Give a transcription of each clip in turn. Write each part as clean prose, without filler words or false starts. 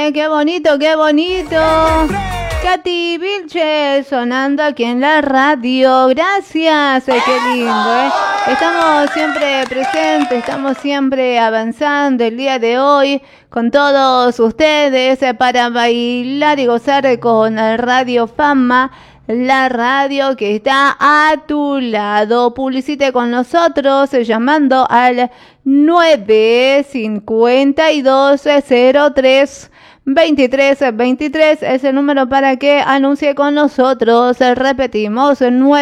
qué bonito, qué bonito. Katy Vilche sonando aquí en la radio. Gracias, qué lindo, ¿eh? Estamos siempre presentes, estamos siempre avanzando el día de hoy con todos ustedes para bailar y gozar con Radio Fama, la radio que está a tu lado. Publicite con nosotros llamando al 95203 2323 es el número para que anuncie con nosotros. Repetimos,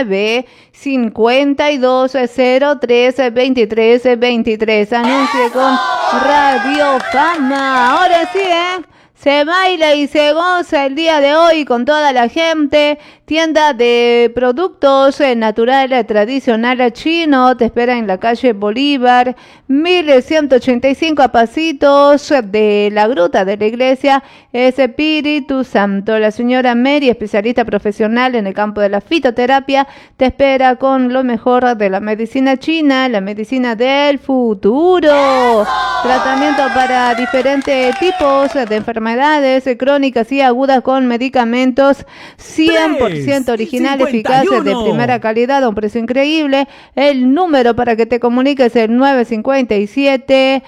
952032323. Anuncie con Radio Fama. Ahora sí, se baila y se goza el día de hoy con toda la gente. Tienda de productos natural, tradicional chino. Te espera en la calle Bolívar, 1185 a pasitos de la gruta de la iglesia Espíritu Santo. La señora Mary, especialista profesional en el campo de la fitoterapia, te espera con lo mejor de la medicina china, la medicina del futuro. Tratamiento para diferentes tipos de enfermedades crónicas y agudas con medicamentos 100% originales, eficaces, de primera calidad, a un precio increíble. El número para que te comuniques es el 957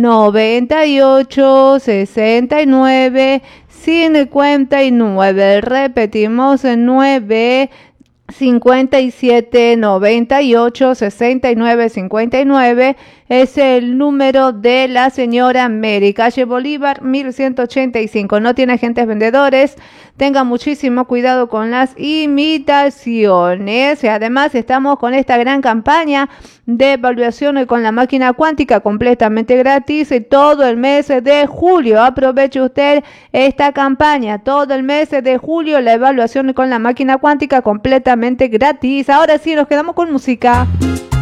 98 69 59. Repetimos, 957 98 69 59 es el número de la señora Mary, calle Bolívar 1185. No tiene agentes vendedores, tenga muchísimo cuidado con las imitaciones. Y además estamos con esta gran campaña de evaluación con la máquina cuántica completamente gratis todo el mes de julio. Aproveche usted esta campaña todo el mes de julio, la evaluación con la máquina cuántica completamente gratis. Ahora sí, nos quedamos con música.